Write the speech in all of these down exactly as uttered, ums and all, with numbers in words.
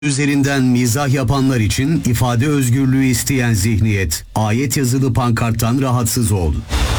Üzerinden mizah yapanlar için ifade özgürlüğü isteyen zihniyet, ayet yazılı pankarttan rahatsız oldu.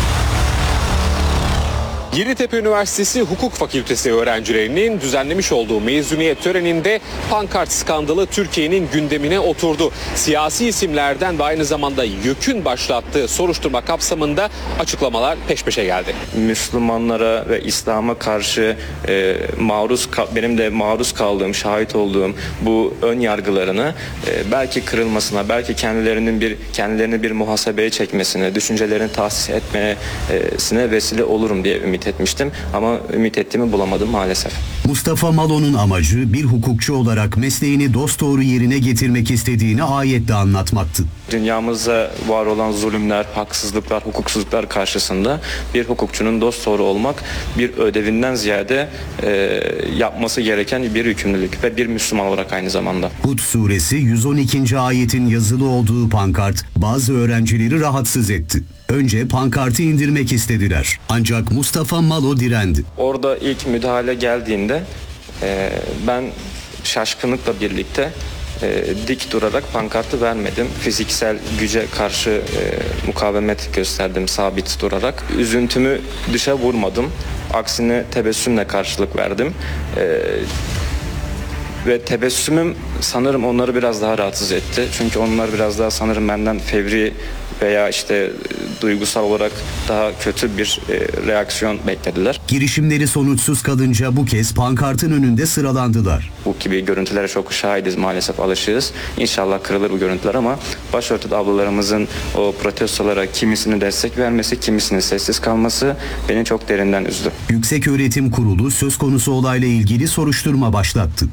Yeditepe Üniversitesi Hukuk Fakültesi öğrencilerinin düzenlemiş olduğu mezuniyet töreninde pankart skandalı Türkiye'nin gündemine oturdu. Siyasi isimlerden ve aynı zamanda YÖK'ün başlattığı soruşturma kapsamında açıklamalar peş peşe geldi. Müslümanlara ve İslam'a karşı e, maruz benim de maruz kaldığım, şahit olduğum bu ön yargılarını e, belki kırılmasına, belki kendilerinin bir kendilerini bir muhasebeye çekmesine, düşüncelerini tahsis etmesine vesile olurum diye ümit etmiştim ama ümit ettiğimi bulamadım maalesef. Mustafa Malo'nun amacı bir hukukçu olarak mesleğini dosdoğru yerine getirmek istediğini ayetle anlatmaktı. Dünyamızda var olan zulümler, haksızlıklar, hukuksuzluklar karşısında bir hukukçunun dosdoğru olmak bir ödevinden ziyade e, yapması gereken bir yükümlülük ve bir Müslüman olarak aynı zamanda. Hud suresi yüz on ikinci ayetin yazılı olduğu pankart bazı öğrencileri rahatsız etti. Önce pankartı indirmek istediler. Ancak Mustafa Malo direndi. Orada ilk müdahale geldiğinde e, ben şaşkınlıkla birlikte e, dik durarak pankartı vermedim. Fiziksel güce karşı e, mukavemet gösterdim sabit durarak. Üzüntümü dışa vurmadım. Aksine tebessümle karşılık verdim. E, Ve tebessümüm sanırım onları biraz daha rahatsız etti. Çünkü onlar biraz daha sanırım benden fevri veya işte duygusal olarak daha kötü bir e, reaksiyon beklediler. Girişimleri sonuçsuz kalınca bu kez pankartın önünde sıralandılar. Bu gibi görüntülere çok şahidiz, maalesef alışığız. İnşallah kırılır bu görüntüler ama başörtülü ablalarımızın o protestolara kimisini destek vermesi, kimisinin sessiz kalması beni çok derinden üzdü. Yükseköğretim Kurulu söz konusu olayla ilgili soruşturma başlattı.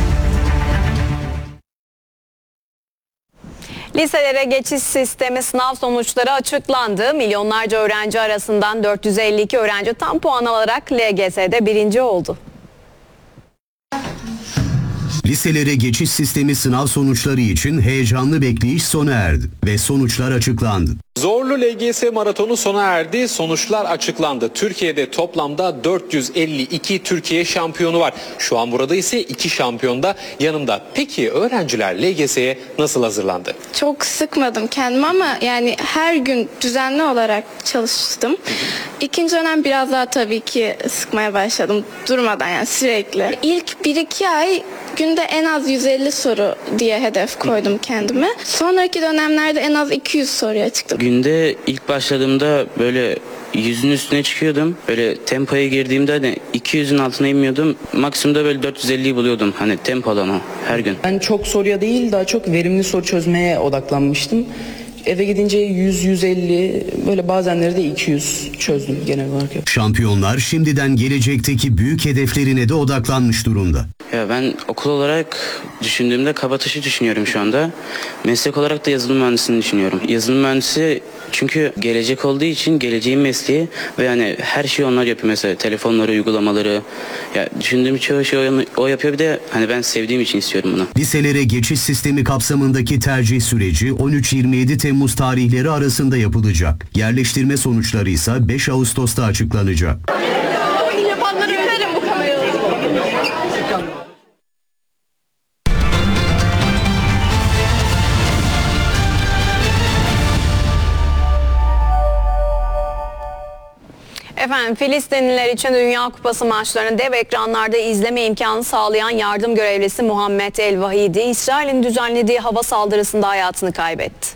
Liselere geçiş sistemi sınav sonuçları açıklandı. Milyonlarca öğrenci arasından dört yüz elli iki öğrenci tam puan alarak L G S'de birinci oldu. Liselere geçiş sistemi sınav sonuçları için heyecanlı bekleyiş sona erdi ve sonuçlar açıklandı. Zorlu L G S maratonu sona erdi, sonuçlar açıklandı. Türkiye'de toplamda dört yüz elli iki Türkiye şampiyonu var. Şu an burada ise iki şampiyon da yanımda. Peki öğrenciler L G S'ye nasıl hazırlandı? Çok sıkmadım kendimi ama yani her gün düzenli olarak çalıştım. İkinci dönem biraz daha tabii ki sıkmaya başladım durmadan, yani sürekli. İlk bir iki ay günde en az yüz elli soru diye hedef koydum kendime. Sonraki dönemlerde en az iki yüz soruya çıktım. Günde ilk başladığımda böyle yüzün üstüne çıkıyordum. Böyle tempoya girdiğimde hani iki yüzün altına inmiyordum. Maksimumda böyle dört yüz elliyi buluyordum. Hani tempolama her gün. Ben çok soruya değil daha çok verimli soru çözmeye odaklanmıştım. Eve gidince yüz yüz elli böyle bazenleri de iki yüz çözdüm genel olarak. Şampiyonlar şimdiden gelecekteki büyük hedeflerine de odaklanmış durumda. Ya ben okul olarak düşündüğümde Kabataş'ı düşünüyorum şu anda. Meslek olarak da yazılım mühendisliğini düşünüyorum. Yazılım mühendisi çünkü gelecek olduğu için geleceğin mesleği ve yani her şeyi onlar yapıyor, mesela telefonları, uygulamaları. Ya düşündüğüm çoğu şey o, o yapıyor, bir de hani ben sevdiğim için istiyorum bunu. Liselere geçiş sistemi kapsamındaki tercih süreci on üç yirmi yedi Temmuz tarihleri arasında yapılacak. Yerleştirme sonuçları ise beş Ağustos'ta açıklanacak. Efendim, Filistinliler için Dünya Kupası maçlarını dev ekranlarda izleme imkanı sağlayan yardım görevlisi Muhammed El Vahidi, İsrail'in düzenlediği hava saldırısında hayatını kaybetti.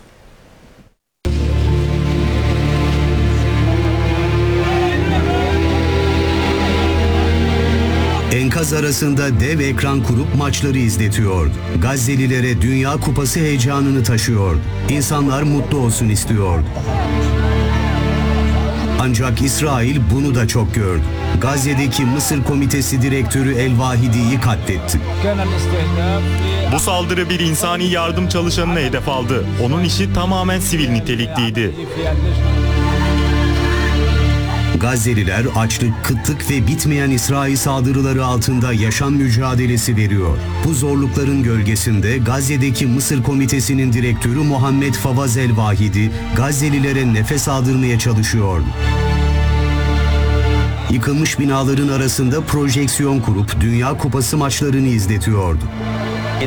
Enkaz arasında dev ekran kurup maçları izletiyordu. Gazze'lilere Dünya Kupası heyecanını taşıyordu. İnsanlar mutlu olsun istiyordu. Ancak İsrail bunu da çok gördü. Gazze'deki Mısır Komitesi Direktörü El Vahidi'yi katletti. Bu saldırı bir insani yardım çalışanına hedef aldı. Onun işi tamamen sivil nitelikliydi. Gazze'liler açlık, kıtlık ve bitmeyen İsrail saldırıları altında yaşam mücadelesi veriyor. Bu zorlukların gölgesinde Gazze'deki Mısır Komitesi'nin direktörü Muhammed Fawaz El Vahidi, Gazze'lilere nefes aldırmaya çalışıyordu. Yıkılmış binaların arasında projeksiyon kurup Dünya Kupası maçlarını izletiyordu.